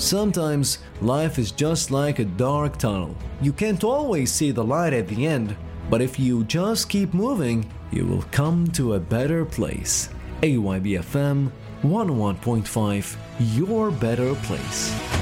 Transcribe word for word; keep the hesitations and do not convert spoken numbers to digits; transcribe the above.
Sometimes life is just like a dark tunnel. You can't always see the light at the end, but if you just keep moving, you will come to a better place. A Y B F M one oh one point five, your better place.